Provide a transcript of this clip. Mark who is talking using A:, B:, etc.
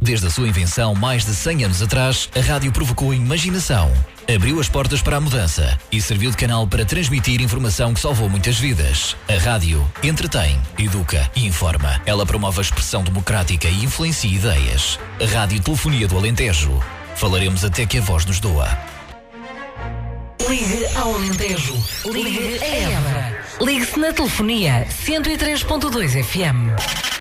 A: Desde a sua invenção mais de 100 anos atrás, a rádio provocou a imaginação, abriu as portas para a mudança e serviu de canal para transmitir informação que salvou muitas vidas. A rádio entretém, educa e informa. Ela promove a expressão democrática e influencia ideias. A Rádio Telefonia do Alentejo. Falaremos até que a voz nos doa.
B: Ligue ao Alentejo. Ligue a Évora. Ligue-se na Telefonia 103.2 FM.